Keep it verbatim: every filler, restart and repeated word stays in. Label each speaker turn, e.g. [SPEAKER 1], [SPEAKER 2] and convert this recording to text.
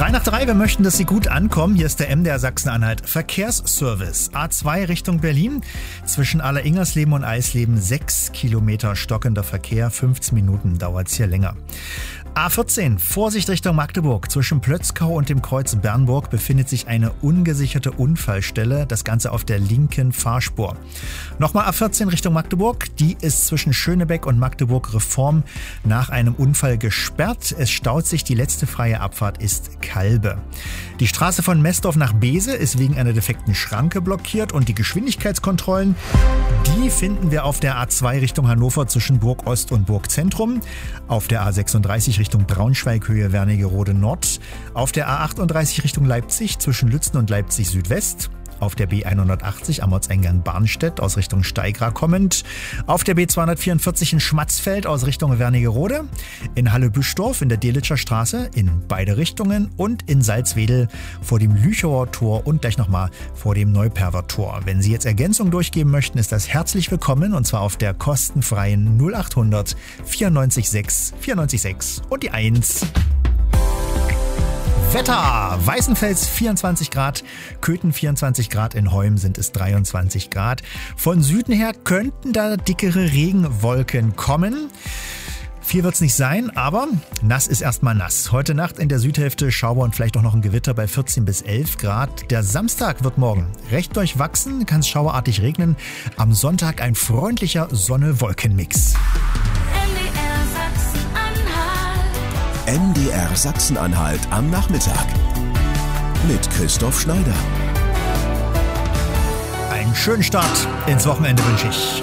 [SPEAKER 1] Drei nach drei, wir möchten, dass Sie gut ankommen. Hier ist der M D R Sachsen-Anhalt Verkehrsservice. A zwei Richtung Berlin. Zwischen Aller-Ingersleben und Eisleben sechs Kilometer stockender Verkehr. fünfzehn Minuten dauert es hier länger. A vierzehn, Vorsicht Richtung Magdeburg. Zwischen Plötzkau und dem Kreuz Bernburg befindet sich eine ungesicherte Unfallstelle. Das Ganze auf der linken Fahrspur. Nochmal A vierzehn Richtung Magdeburg. Die ist zwischen Schönebeck und Magdeburg Reform nach einem Unfall gesperrt. Es staut sich. Die letzte freie Abfahrt ist Kalbe. Die Straße von Messdorf nach Bese ist wegen einer defekten Schranke blockiert und die Geschwindigkeitskontrollen, die finden wir auf der A zwei Richtung Hannover zwischen Burg Ost und Burg Zentrum, auf der A sechsunddreißig Richtung Braunschweig Höhe Wernigerode Nord, auf der A achtunddreißig Richtung Leipzig zwischen Lützen und Leipzig Südwest, auf der B hundertachtzig am Ortseingang Barnstedt aus Richtung Steigra kommend, auf der B zweihundertvierundvierzig in Schmatzfeld aus Richtung Wernigerode, in Halle-Büschdorf in der Delitzscher Straße in beide Richtungen und in Salzwedel vor dem Lüchower Tor und gleich nochmal vor dem Neuperver Tor. Wenn Sie jetzt Ergänzung durchgeben möchten, ist das herzlich willkommen und zwar auf der kostenfreien null achthundert vierundneunzig sechs vierundneunzig sechs und die eins. Wetter, Weißenfels vierundzwanzig Grad, Köthen vierundzwanzig Grad, in Heum sind es dreiundzwanzig Grad. Von Süden her könnten da dickere Regenwolken kommen. Viel wird es nicht sein, aber nass ist erstmal nass. Heute Nacht in der Südhälfte Schauer und vielleicht auch noch ein Gewitter bei vierzehn bis elf Grad. Der Samstag wird morgen recht durchwachsen, kann es schauerartig regnen. Am Sonntag ein freundlicher Sonne-Wolken-Mix.
[SPEAKER 2] M D R Sachsen-Anhalt am Nachmittag mit Christoph Schneider.
[SPEAKER 1] Einen schönen Start ins Wochenende wünsche ich.